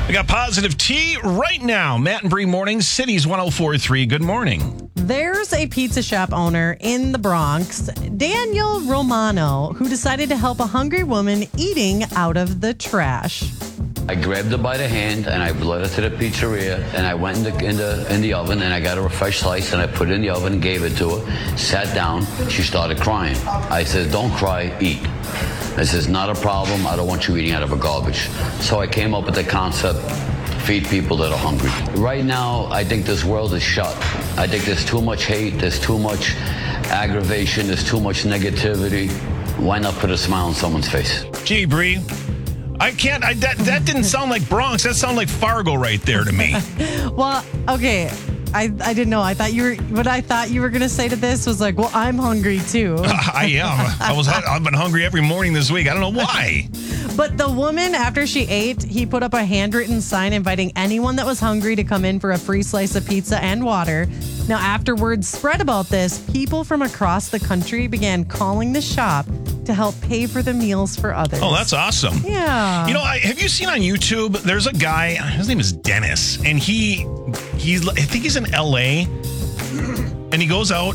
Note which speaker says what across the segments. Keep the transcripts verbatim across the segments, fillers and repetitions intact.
Speaker 1: We got Positive Tea right now. Matt and Bree Mornings, Cities one oh four point three. Good morning.
Speaker 2: There's a pizza shop owner in the Bronx, Daniel Romano, who decided to help a hungry woman eating out of the trash.
Speaker 3: I grabbed her by the hand and I led her to the pizzeria and I went in the, in the in the oven and I got her a fresh slice and I put it in the oven and gave it to her. Sat down, she started crying. I said, "Don't cry, eat." I says, "Not a problem. I don't want you eating out of a garbage." So I came up with the concept, feed people that are hungry. Right now, I think this world is shut. I think there's too much hate, there's too much aggravation, there's too much negativity. Why not put a smile on someone's face?
Speaker 1: Gee, Bree, I can't, I, that, that didn't sound like Bronx. That sounded like Fargo right there to me.
Speaker 2: Well, okay. I, I didn't know. I thought you were, what I thought you were going to say to this was like, well, I'm hungry too.
Speaker 1: Uh, I am. I was, I've been hungry every morning this week. I don't know why.
Speaker 2: But the woman, after she ate, he put up a handwritten sign inviting anyone that was hungry to come in for a free slice of pizza and water. Now, after word spread about this, people from across the country began calling the shop to help pay for the meals for others.
Speaker 1: Oh, that's awesome.
Speaker 2: Yeah.
Speaker 1: You know, I, have you seen on YouTube, there's a guy, his name is Dennis, and he, he's, I think he's in L A, and he goes out,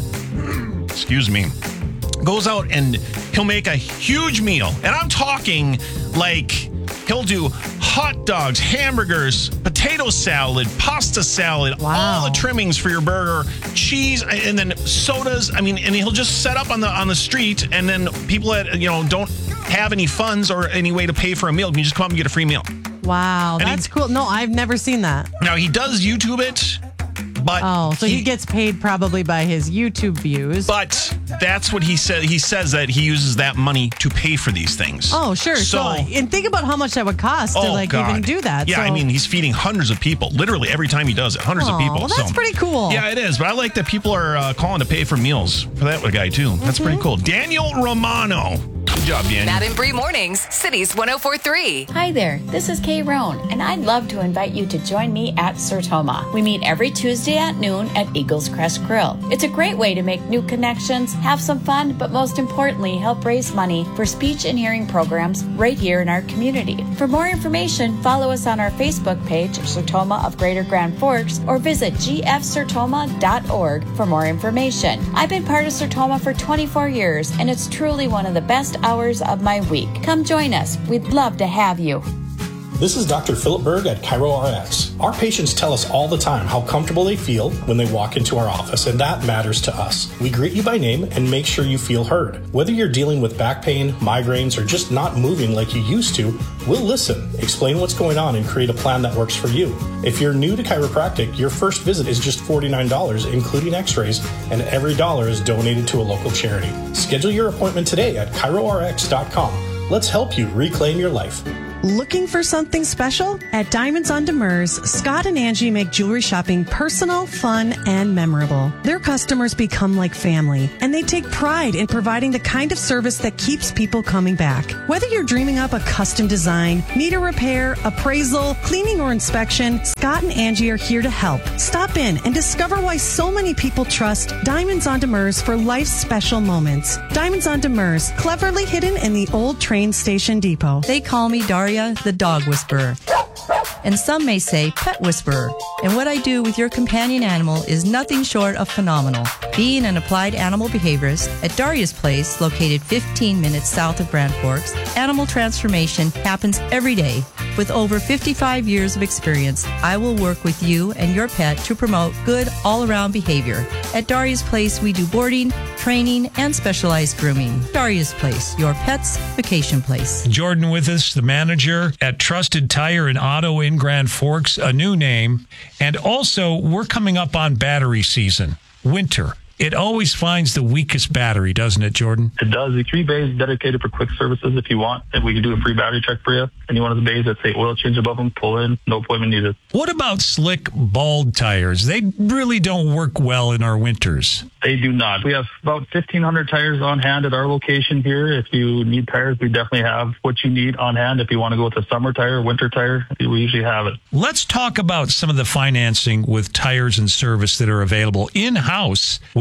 Speaker 1: excuse me, goes out and he'll make a huge meal. And I'm talking like he'll do hot dogs, hamburgers, potato salad, pasta salad,
Speaker 2: wow.
Speaker 1: all the trimmings for your burger, cheese, and then sodas. I mean, and he'll just set up on the on the street, and then people that, you know, don't have any funds or any way to pay for a meal can just come up and get a free meal.
Speaker 2: Wow,
Speaker 1: And
Speaker 2: that's
Speaker 1: he-
Speaker 2: cool. No, I've never seen that.
Speaker 1: Now, he does YouTube it, but
Speaker 2: Oh, so he, he gets paid probably by his YouTube views.
Speaker 1: But that's what he said. He says that he uses that money to pay for these things.
Speaker 2: Oh, sure. So,
Speaker 1: So,
Speaker 2: and think about how much that would cost to
Speaker 1: oh,
Speaker 2: like
Speaker 1: God.
Speaker 2: even do that.
Speaker 1: Yeah,
Speaker 2: so,
Speaker 1: I mean, he's feeding hundreds of people, literally every time he does it, hundreds
Speaker 2: oh,
Speaker 1: of people.
Speaker 2: Well, that's
Speaker 1: so.
Speaker 2: pretty cool.
Speaker 1: Yeah, it is. But I like that people are uh, calling to pay for meals for that guy, too. That's
Speaker 2: Mm-hmm.
Speaker 1: pretty cool. Daniel Romano. Good job, Daniel.
Speaker 4: Matt and Bree Mornings, Cities one oh four point three.
Speaker 5: Hi there, this is Kay Roan, and I'd love to invite you to join me at Sertoma. We meet every Tuesday at noon at Eagles Crest Grill. It's a great way to make new connections, have some fun, but most importantly, help raise money for speech and hearing programs right here in our community. For more information, follow us on our Facebook page, Sertoma of Greater Grand Forks, or visit g f sertoma dot org for more information. I've been part of Sertoma for twenty-four years, and it's truly one of the best hours of my week. Come join us. We'd love to have you.
Speaker 6: This is Doctor Philip Berg at ChiroRx. Our patients tell us all the time how comfortable they feel when they walk into our office, and that matters to us. We greet you by name and make sure you feel heard. Whether you're dealing with back pain, migraines, or just not moving like you used to, we'll listen, explain what's going on, and create a plan that works for you. If you're new to chiropractic, your first visit is just forty-nine dollars, including x-rays, and every dollar is donated to a local charity. Schedule your appointment today at chiro r x dot com. Let's help you reclaim your life.
Speaker 2: Looking for something special? At Diamonds on Demers, Scott and Angie make jewelry shopping personal, fun, and memorable. Their customers become like family, and they take pride in providing the kind of service that keeps people coming back. Whether you're dreaming up a custom design, need a repair, appraisal, cleaning, or inspection, Scott and Angie are here to help. Stop in and discover why so many people trust Diamonds on Demers for life's special moments. Diamonds on Demers, cleverly hidden in the old train station depot.
Speaker 7: They call me Daria, the dog whisperer. And some may say pet whisperer. And what I do with your companion animal is nothing short of phenomenal. Being an applied animal behaviorist at Daria's Place, located fifteen minutes south of Grand Forks, animal transformation happens every day. With over fifty-five years of experience, I will work with you and your pet to promote good all-around behavior. At Daria's Place, we do boarding, training, and specialized grooming. Daria's Place, your pet's vacation place.
Speaker 8: Jordan with us, the manager at Trusted Tire and Auto in Grand Forks, a new name. And also, we're coming up on battery season, winter. It always finds the weakest battery, doesn't it, Jordan?
Speaker 9: It does. The three bays dedicated for quick services if you want. If we can do a free battery check for you. Any one of the bays that say oil change above them, pull in, no appointment needed.
Speaker 8: What about slick, bald tires? They really don't work well in our winters.
Speaker 9: They do not. We have about fifteen hundred tires on hand at our location here. If you need tires, we definitely have what you need on hand. If you want to go with a summer tire, winter tire, we usually have it.
Speaker 8: Let's talk about some of the financing with tires and service that are available in-house with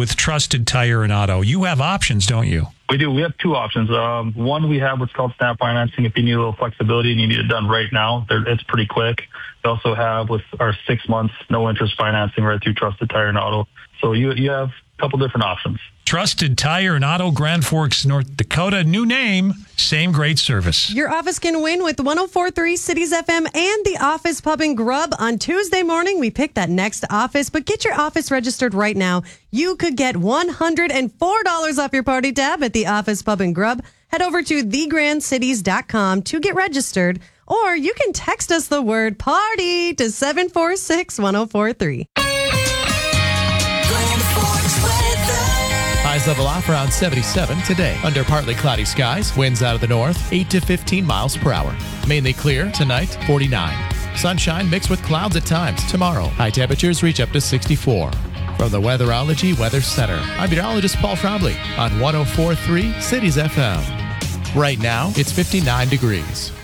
Speaker 8: with Trusted Tire and Auto. You have options, don't you?
Speaker 9: We do. We have two options. Um, one, we have what's called snap financing. If you need a little flexibility and you need it done right now, it's pretty quick. We also have with our six months no interest financing right through Trusted Tire and Auto. So you you have a couple different options.
Speaker 8: Trusted Tire and Auto, Grand Forks, North Dakota. New name, same great service.
Speaker 2: Your office can win with one oh four point three Cities F M and the Office Pub and Grub. On Tuesday morning, we pick that next office, but get your office registered right now. You could get one hundred four dollars off your party tab at the Office Pub and Grub. Head over to the grand cities dot com to get registered, or you can text us the word party to seven four six, one oh four three.
Speaker 10: Highs level off around seventy-seven today. Under partly cloudy skies, winds out of the north, eight to fifteen miles per hour. Mainly clear tonight, forty-nine. Sunshine mixed with clouds at times tomorrow. High temperatures reach up to sixty-four. From the Weatherology Weather Center, I'm meteorologist Paul Trombley on one oh four point three Cities F M. Right now, it's fifty-nine degrees.